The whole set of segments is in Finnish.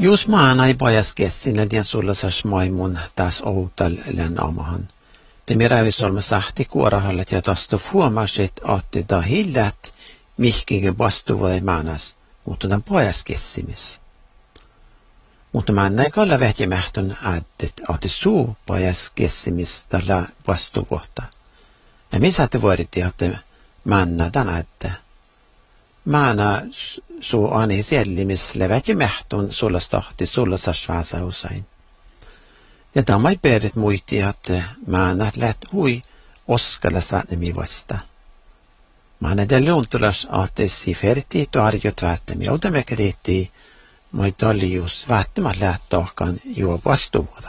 Jos maana ei pajas kestinä tien sullasas maimun taas outal län amahan. Temi rävisolma sahti kuorahallet ja tosta huomasit, että ta hillät mihkige vastuvai maanas, mutta tämän pajas kessimis. Mutta mä ei kalla vähtimähtön että suu pajas kessimis tällä vastuvuotta. Ja missä te voiditte, että männa tämän että maana suu ani siellimis vähtimähtön sullastahti sullasasvaasa usein. Ja tämä ei perit muisti, että maana läht hui oskalla saatemi vasta. Maana tällä untulas aatteesi ferti tuarjot vähtämi, jota me kädettiin moi tollius vähtämät lähtöahkaan juo vastuvuota.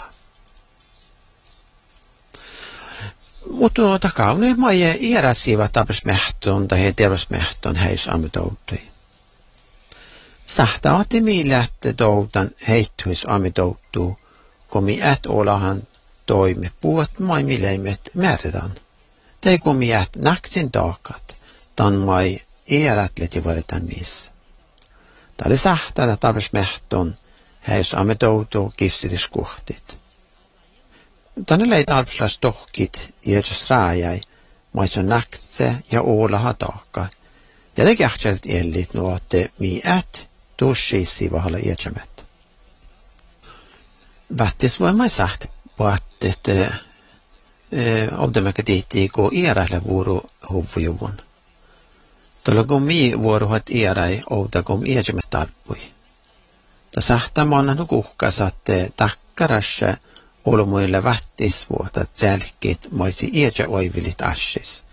Mutta takauni moi iäräsiivä tapasmähtön tai terveysmähtön häis ammitoutui. Sahta aatti miilähtä toutan heittuis ammitouttuu, komi olahan toime puot mai mileimet määrätään. Tai komi naksin taakat, tan mai iärätlet ja vuodetaan missä. Tämä oli sahta tapasmähtön häis ammitouttuu kifsidiskuhtit. Tänne lei tarvitslas tohkit jätsäs raajai, maissa naktse ja oolaha taakka. Ja det kähtsält ellit nu att miät tussisi vahalla jätsämät. Vättis voi mai saht på att obdemäkä tihtii ko iärähle vuoro huvujuvun. Tuolla kun vuorohat iäräi outa kun jätsämät tarpui. Ta sahta maana kuhkas että takkarassa olumuille vättisvuotat selkit moisi iätsä oivilit assis.